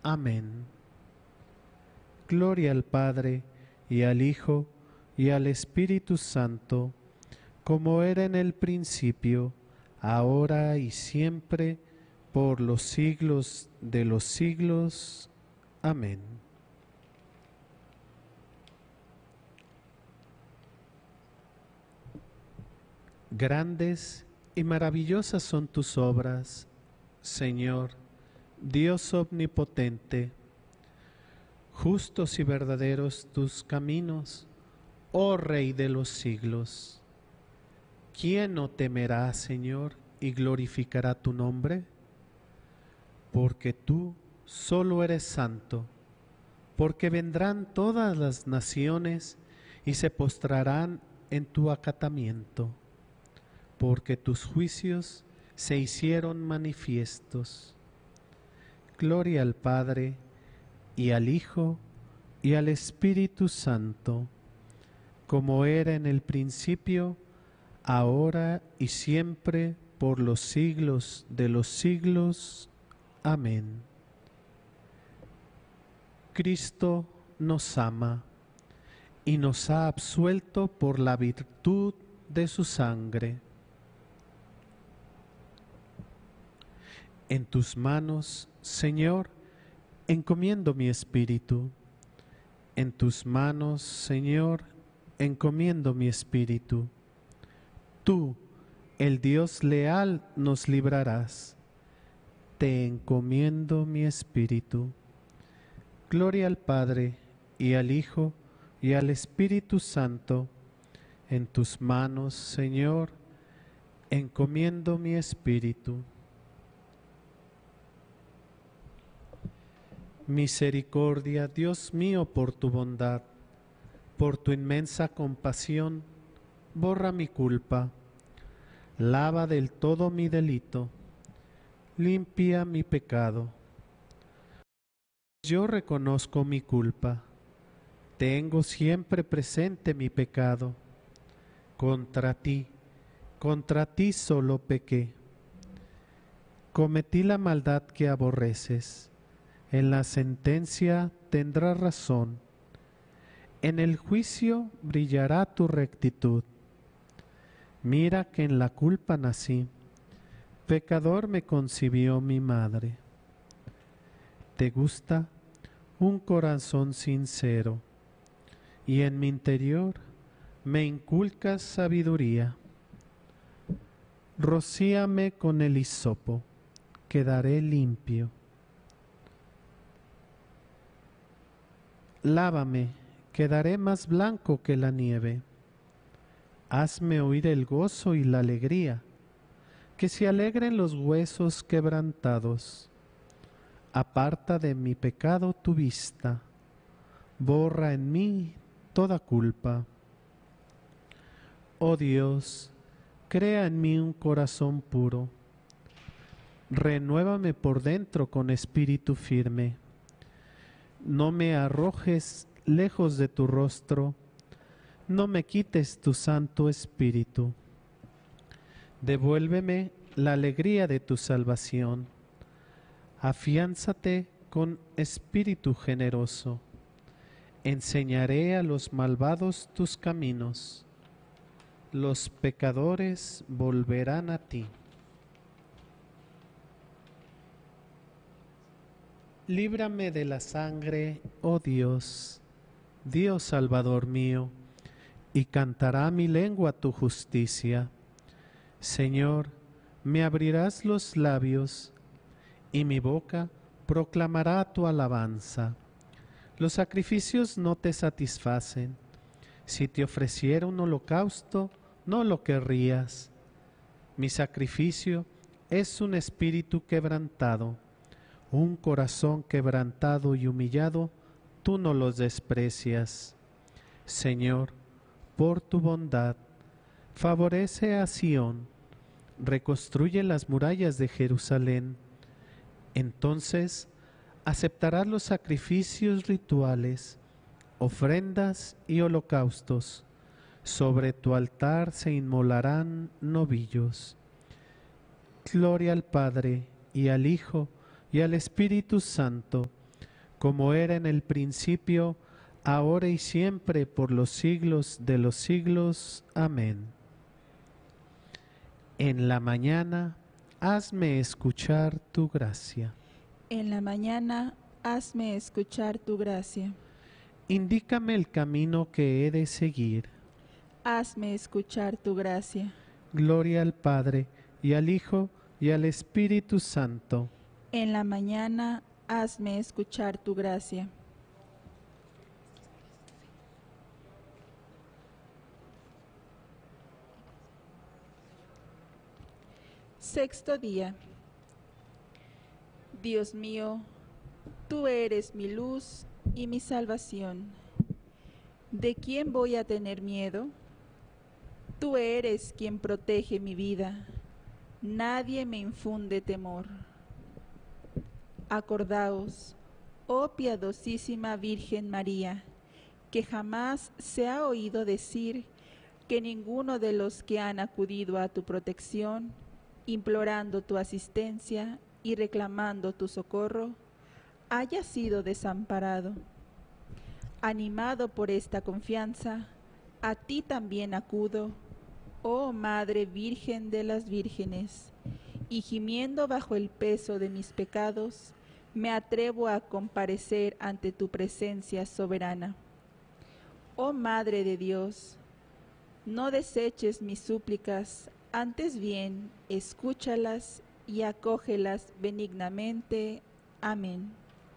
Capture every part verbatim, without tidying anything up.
Amén. Gloria al Padre, y al Hijo, y al Espíritu Santo, como era en el principio, ahora y siempre, por los siglos de los siglos. Amén. Grandes y maravillosas son tus obras, Señor, Dios omnipotente. Justos y verdaderos tus caminos, oh Rey de los siglos. ¿Quién no temerá, Señor, y glorificará tu nombre? Porque tú solo eres santo, porque vendrán todas las naciones y se postrarán en tu acatamiento, porque tus juicios se hicieron manifiestos. Gloria al Padre, y al Hijo, y al Espíritu Santo, como era en el principio, ahora y siempre, por los siglos de los siglos. Amén. Cristo nos ama y nos ha absuelto por la virtud de su sangre. En tus manos, Señor, encomiendo mi espíritu. En tus manos, Señor, encomiendo mi espíritu. Tú, el Dios leal, nos librarás. Te encomiendo mi espíritu. Gloria al Padre, y al Hijo, y al Espíritu Santo. En tus manos, Señor, encomiendo mi espíritu. Misericordia, Dios mío, por tu bondad, por tu inmensa compasión, borra mi culpa, lava del todo mi delito, limpia mi pecado. Yo reconozco mi culpa, tengo siempre presente mi pecado. Contra ti, contra ti solo pequé. Cometí la maldad que aborreces. En la sentencia tendrás razón, en el juicio brillará tu rectitud. Mira que en la culpa nací, pecador me concibió mi madre. Te gusta un corazón sincero, y en mi interior me inculcas sabiduría. Rocíame con el hisopo, quedaré limpio. Lávame, quedaré más blanco que la nieve. Hazme oír el gozo y la alegría, que se alegren los huesos quebrantados. Aparta de mi pecado tu vista, borra en mí toda culpa. Oh Dios, crea en mí un corazón puro. Renuévame por dentro con espíritu firme. No me arrojes lejos de tu rostro, no me quites tu Santo Espíritu. Devuélveme la alegría de tu salvación. Afiánzate con espíritu generoso. Enseñaré a los malvados tus caminos. Los pecadores volverán a ti. Líbrame de la sangre, oh Dios, Dios Salvador mío, y cantará mi lengua tu justicia. Señor, me abrirás los labios, y mi boca proclamará tu alabanza. Los sacrificios no te satisfacen. Si te ofreciera un holocausto, no lo querrías. Mi sacrificio es un espíritu quebrantado. Un corazón quebrantado y humillado, tú no los desprecias. Señor, por tu bondad, favorece a Sión, reconstruye las murallas de Jerusalén. Entonces aceptarás los sacrificios rituales, ofrendas y holocaustos. Sobre tu altar se inmolarán novillos. Gloria al Padre, y al Hijo, y al Espíritu Santo, como era en el principio, ahora y siempre, por los siglos de los siglos. Amén. En la mañana, hazme escuchar tu gracia. En la mañana, hazme escuchar tu gracia. Indícame el camino que he de seguir. Hazme escuchar tu gracia. Gloria al Padre, y al Hijo, y al Espíritu Santo. En la mañana, hazme escuchar tu gracia. Sexto día. Dios mío, tú eres mi luz y mi salvación. ¿De quién voy a tener miedo? Tú eres quien protege mi vida. Nadie me infunde temor. Acordaos, oh piadosísima Virgen María, que jamás se ha oído decir que ninguno de los que han acudido a tu protección, implorando tu asistencia y reclamando tu socorro, haya sido desamparado. Animado por esta confianza, a ti también acudo, oh Madre Virgen de las Vírgenes, y gimiendo bajo el peso de mis pecados, me atrevo a comparecer ante tu presencia soberana. Oh Madre de Dios, no deseches mis súplicas, antes bien, escúchalas y acógelas benignamente. Amén.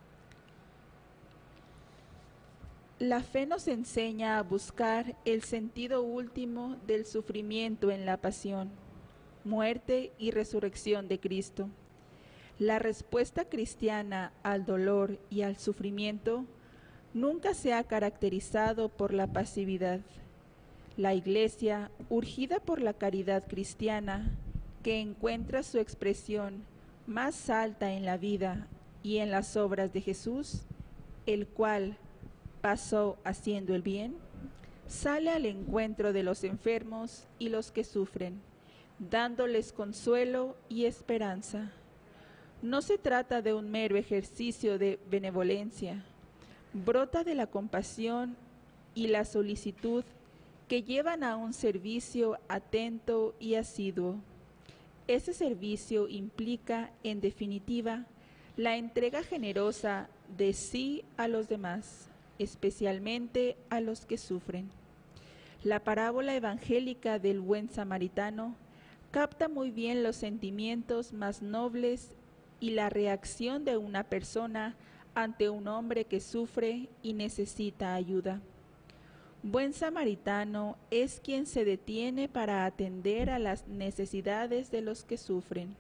La fe nos enseña a buscar el sentido último del sufrimiento en la pasión, muerte y resurrección de Cristo. La respuesta cristiana al dolor y al sufrimiento nunca se ha caracterizado por la pasividad. La Iglesia, urgida por la caridad cristiana, que encuentra su expresión más alta en la vida y en las obras de Jesús, el cual pasó haciendo el bien, sale al encuentro de los enfermos y los que sufren, dándoles consuelo y esperanza. No se trata de un mero ejercicio de benevolencia, brota de la compasión y la solicitud que llevan a un servicio atento y asiduo. Ese servicio implica, en definitiva, la entrega generosa de sí a los demás, especialmente a los que sufren. La parábola evangélica del buen samaritano capta muy bien los sentimientos más nobles y la reacción de una persona ante un hombre que sufre y necesita ayuda. Buen samaritano es quien se detiene para atender a las necesidades de los que sufren.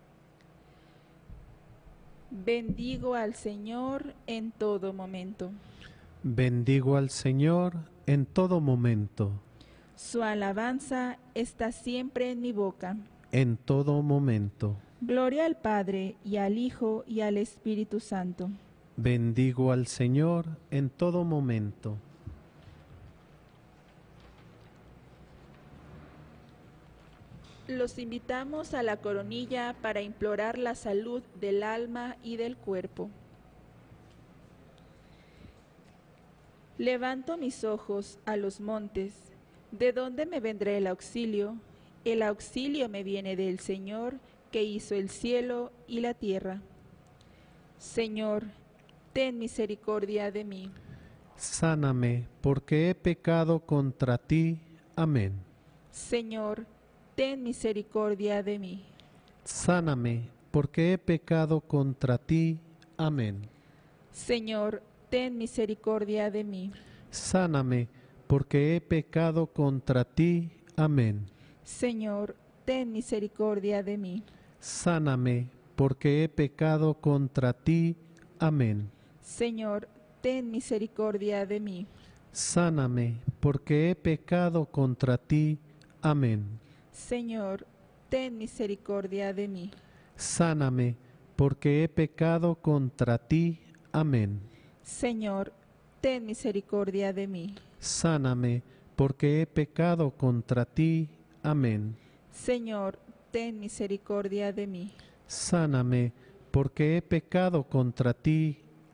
Bendigo al Señor en todo momento. Bendigo al Señor en todo momento. Su alabanza está siempre en mi boca. En todo momento. Gloria al Padre, y al Hijo, y al Espíritu Santo. Bendigo al Señor en todo momento. Los invitamos a la coronilla para implorar la salud del alma y del cuerpo. Levanto mis ojos a los montes. ¿De dónde me vendrá el auxilio? El auxilio me viene del Señor, que hizo el cielo y la tierra. Señor, ten misericordia de mí. Sáname, porque he pecado contra ti. Amén. Señor, ten misericordia de mí. Sáname, porque he pecado contra ti. Amén. Señor, ten misericordia de mí. Sáname, porque he pecado contra ti. Amén. Señor, ten misericordia de mí. Sáname, porque he pecado contra ti. Amén. Señor, ten misericordia de mí. Sáname, porque he pecado contra ti. Amén. Señor, ten misericordia de mí. Sáname, porque he pecado contra ti. Amén. Señor, ten misericordia de mí. Sáname, porque he pecado contra ti. Amén. Señor, ten misericordia de mí. Sáname, porque he pecado contra ti.